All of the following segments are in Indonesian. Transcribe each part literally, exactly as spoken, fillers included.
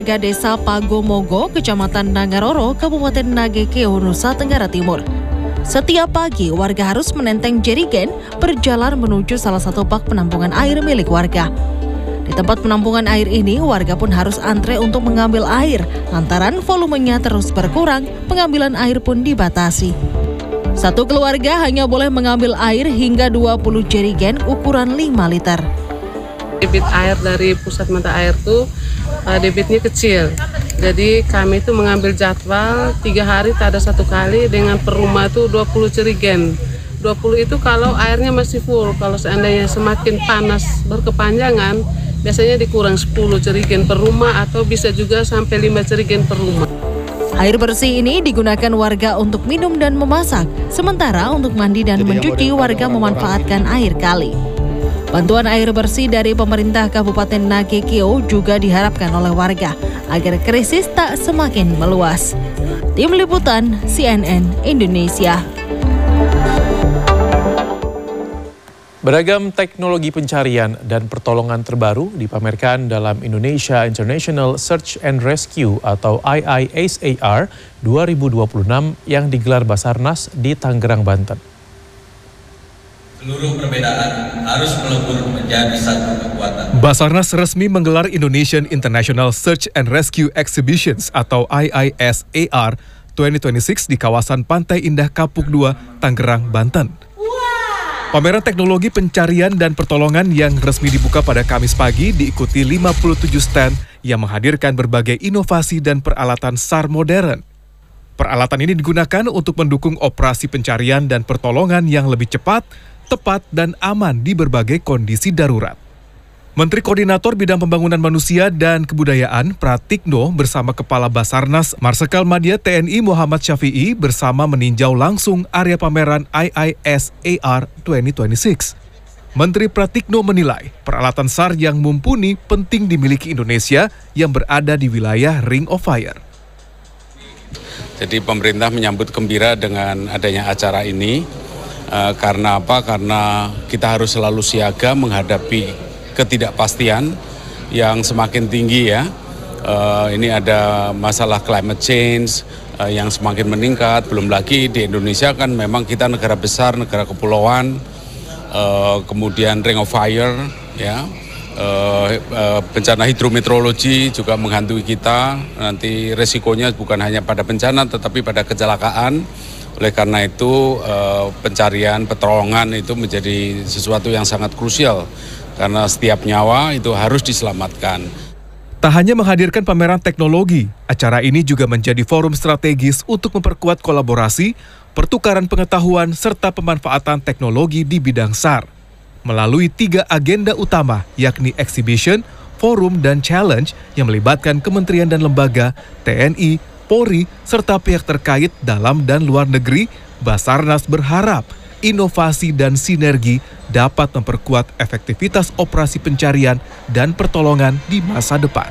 Warga Desa Pagomogo, Kecamatan Nangaroro, Kabupaten Nagekeo, Nusa Tenggara Timur. Setiap pagi, warga harus menenteng jerigen berjalan menuju salah satu bak penampungan air milik warga. Di tempat penampungan air ini, warga pun harus antre untuk mengambil air. Lantaran volumenya terus berkurang, pengambilan air pun dibatasi. Satu keluarga hanya boleh mengambil air hingga dua puluh jerigen ukuran lima liter. Debit air dari pusat mata air tuh uh, debitnya kecil, jadi kami itu mengambil jadwal tiga hari tak ada satu kali dengan per rumah itu dua puluh jerigen. dua puluh itu kalau airnya masih full, kalau seandainya semakin panas berkepanjangan biasanya dikurang sepuluh jerigen per rumah atau bisa juga sampai lima jerigen per rumah. Air bersih ini digunakan warga untuk minum dan memasak, sementara untuk mandi dan mencuci warga memanfaatkan air kali. Bantuan air bersih dari pemerintah Kabupaten Nagekeo juga diharapkan oleh warga agar krisis tak semakin meluas. Tim Liputan C N N Indonesia. Beragam teknologi pencarian dan pertolongan terbaru dipamerkan dalam Indonesia International Search and Rescue atau I I S A R dua ribu dua puluh enam yang digelar Basarnas di Tangerang, Banten. Seluruh perbedaan harus melebur menjadi satu kekuatan. Basarnas resmi menggelar Indonesian International Search and Rescue Exhibitions atau I I S A R dua ribu dua puluh enam di kawasan Pantai Indah Kapuk dua, Tangerang, Banten. Pameran teknologi pencarian dan pertolongan yang resmi dibuka pada Kamis pagi diikuti lima puluh tujuh stand yang menghadirkan berbagai inovasi dan peralatan S A R modern. Peralatan ini digunakan untuk mendukung operasi pencarian dan pertolongan yang lebih cepat, tepat, dan aman di berbagai kondisi darurat. Menteri Koordinator Bidang Pembangunan Manusia dan Kebudayaan Pratikno bersama Kepala Basarnas Marsikal Madya T N I Muhammad Syafi'i bersama meninjau langsung area pameran I I S A R dua ribu dua puluh enam. Menteri Pratikno menilai peralatan S A R yang mumpuni penting dimiliki Indonesia yang berada di wilayah Ring of Fire. Jadi pemerintah menyambut gembira dengan adanya acara ini. Uh, karena apa? Karena kita harus selalu siaga menghadapi ketidakpastian yang semakin tinggi ya. Uh, ini ada masalah climate change uh, yang semakin meningkat. Belum lagi di Indonesia kan memang kita negara besar, negara kepulauan, uh, kemudian Ring of Fire, ya. Uh, uh, bencana hidrometeorologi juga menghantui kita. Nanti resikonya bukan hanya pada bencana, tetapi pada kecelakaan. Oleh karena itu uh, pencarian, pertolongan itu menjadi sesuatu yang sangat krusial. Karena setiap nyawa itu harus diselamatkan. Tak hanya menghadirkan pameran teknologi, acara ini juga menjadi forum strategis untuk memperkuat kolaborasi, pertukaran pengetahuan, serta pemanfaatan teknologi di bidang S A R. Melalui tiga agenda utama, yakni exhibition, forum, dan challenge yang melibatkan kementerian dan lembaga, T N I, Polri, serta pihak terkait dalam dan luar negeri, Basarnas berharap inovasi dan sinergi dapat memperkuat efektivitas operasi pencarian dan pertolongan di masa depan.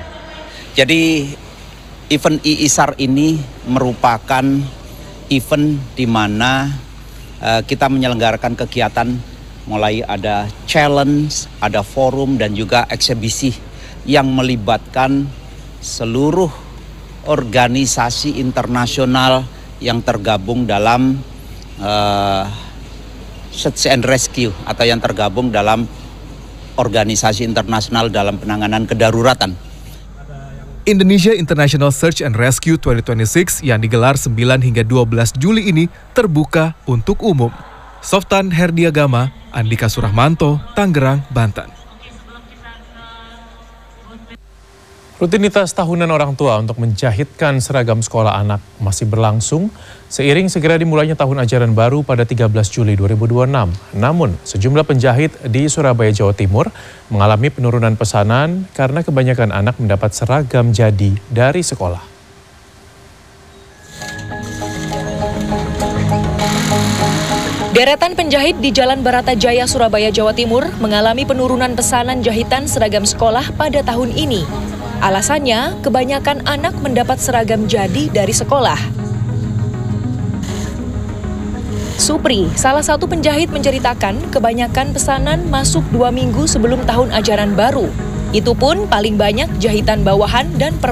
Jadi event I I S A R ini merupakan event di mana uh, kita menyelenggarakan kegiatan mulai ada challenge, ada forum, dan juga eksibisi yang melibatkan seluruh organisasi internasional yang tergabung dalam uh, Search and Rescue atau yang tergabung dalam organisasi internasional dalam penanganan kedaruratan. Indonesia International Search and Rescue dua ribu dua puluh enam yang digelar sembilan hingga dua belas Juli ini terbuka untuk umum. Softan Herdiagama, Andika Surahmanto, Tangerang, Banten. Rutinitas tahunan orang tua untuk menjahitkan seragam sekolah anak masih berlangsung seiring segera dimulainya tahun ajaran baru pada tiga belas Juli dua ribu dua puluh enam. Namun, sejumlah penjahit di Surabaya, Jawa Timur mengalami penurunan pesanan karena kebanyakan anak mendapat seragam jadi dari sekolah. Deretan penjahit di Jalan Baratajaya, Surabaya, Jawa Timur mengalami penurunan pesanan jahitan seragam sekolah pada tahun ini. Alasannya, kebanyakan anak mendapat seragam jadi dari sekolah. Supri, salah satu penjahit, menceritakan kebanyakan pesanan masuk dua minggu sebelum tahun ajaran baru. Itu pun paling banyak jahitan bawahan dan per